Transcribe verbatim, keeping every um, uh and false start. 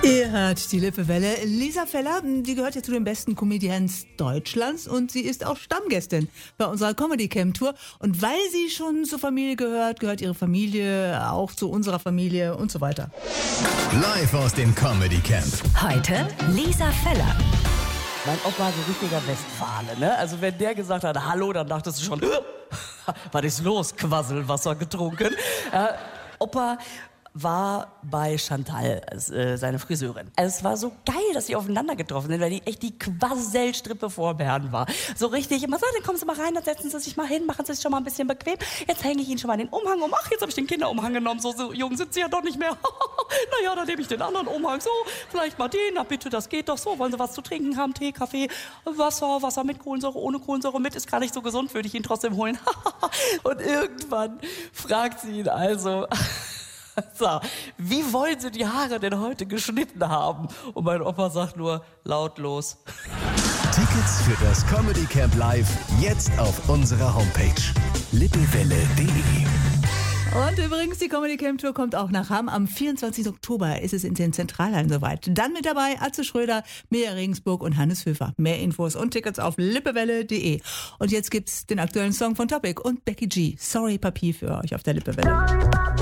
Ihr hört die Lippewelle. Lisa Feller, die gehört ja zu den besten Comedians Deutschlands und sie ist auch Stammgästin bei unserer Comedy Camp Tour. Und weil sie schon zur Familie gehört, gehört ihre Familie auch zu unserer Familie und so weiter. Live aus dem Comedy Camp. Heute Lisa Feller. Mein Opa so richtiger Westfale, ne? Also wenn der gesagt hat, hallo, dann dachtest du schon, was ist los? Quasselwasser getrunken. Äh, Opa war bei Chantal, äh, seine Friseurin. Also es war so geil, dass sie aufeinander getroffen sind, weil die echt die Quasselstrippe vor Bern war. So richtig immer so, dann kommen Sie mal rein, dann setzen Sie sich mal hin, machen Sie sich schon mal ein bisschen bequem. Jetzt hänge ich Ihnen schon mal den Umhang um. Ach, jetzt habe ich den Kinderumhang genommen. So, so jung sind Sie ja doch nicht mehr. Naja, dann nehme ich den anderen Umhang. So, vielleicht mal den. Na bitte, das geht doch so. Wollen Sie was zu trinken haben? Tee, Kaffee, Wasser, Wasser mit Kohlensäure, ohne Kohlensäure mit. Ist gar nicht so gesund, würde ich ihn trotzdem holen. Und irgendwann fragt sie ihn also... So, wie wollen Sie die Haare denn heute geschnitten haben? Und mein Opa sagt nur lautlos. Tickets für das Comedy Camp Live jetzt auf unserer Homepage lippewelle punkt de. Und übrigens, die Comedy Camp Tour kommt auch nach Hamm. Am vierundzwanzigsten Oktober ist es in den Zentralhallen soweit. Dann mit dabei Atze Schröder, Mia Regensburg und Hannes Höfer. Mehr Infos und Tickets auf lippewelle punkt de. Und jetzt gibt's den aktuellen Song von Topic und Becky G. Sorry Papi für euch auf der Lippewelle.